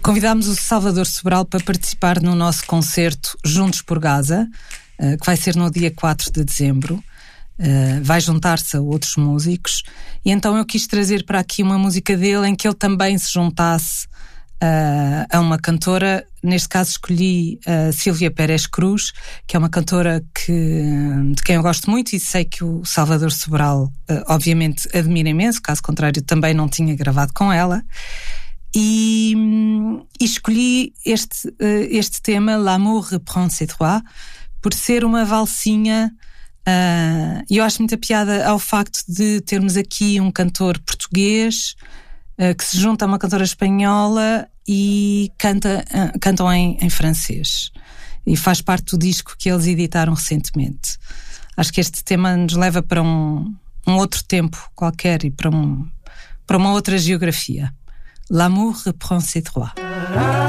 Convidámos o Salvador Sobral para participar no nosso concerto Juntos por Gaza, que vai ser no dia 4 de dezembro. Vai juntar-se a outros músicos, e então eu quis trazer para aqui uma música dele em que ele também se juntasse a uma cantora. Neste caso escolhi a Sílvia Pérez Cruz, que é uma cantora de quem eu gosto muito, e sei que o Salvador Sobral obviamente admira imenso, caso contrário também não tinha gravado com ela. E escolhi este tema, L'amour reprend ses droits, por ser uma valsinha. E eu acho muita piada ao facto de termos aqui um cantor português que se junta a uma cantora espanhola e cantam em francês, e faz parte do disco que eles editaram recentemente. Acho que este tema nos leva para um outro tempo qualquer e para uma outra geografia. L'amour reprend ses droits.